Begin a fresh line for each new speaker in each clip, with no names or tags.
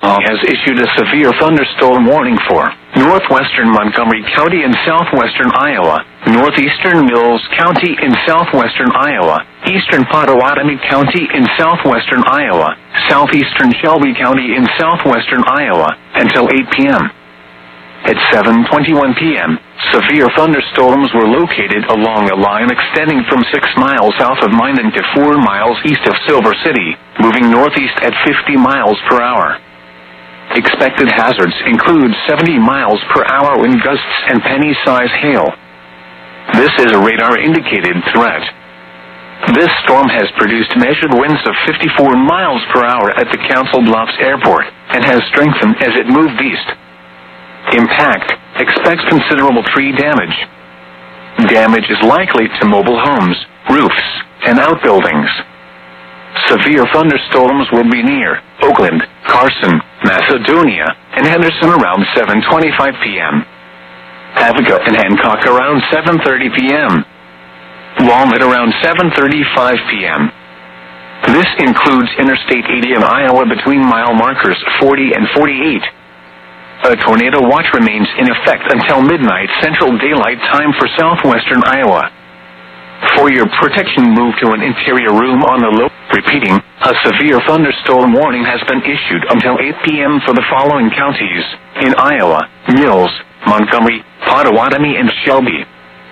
has issued a severe thunderstorm warning for northwestern Montgomery County in southwestern Iowa, northeastern Mills County in southwestern Iowa, eastern Pottawatomie County in southwestern Iowa, southeastern Shelby County in southwestern Iowa, until 8 p.m. At 7:21 p.m., severe thunderstorms were located along a line extending from 6 miles south of Minden to 4 miles east of Silver City, moving northeast at 50 miles per hour. Expected hazards include 70 miles per hour wind gusts and penny-size hail. This is a radar-indicated threat. This storm has produced measured winds of 54 miles per hour at the Council Bluffs Airport and has strengthened as it moved east. Impact: expects considerable tree damage. Damage is likely to mobile homes, roofs, and outbuildings. Severe thunderstorms will be near Oakland, Carson, Macedonia, and Henderson around 7:25 p.m. Avica and Hancock around 7:30 p.m. Walnut around 7:35 p.m. This includes Interstate 80 in Iowa between mile markers 40 and 48. A tornado watch remains in effect until midnight Central Daylight Time for southwestern Iowa. For your protection, move to an interior room on the low. Repeating, a severe thunderstorm warning has been issued until 8 p.m. for the following counties in Iowa: Mills, Montgomery, Pottawatomie, and Shelby.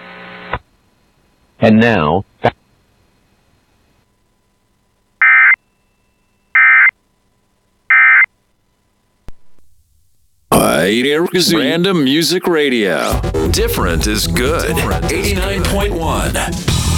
And now,
Random Music Radio. Different is good. 89.1.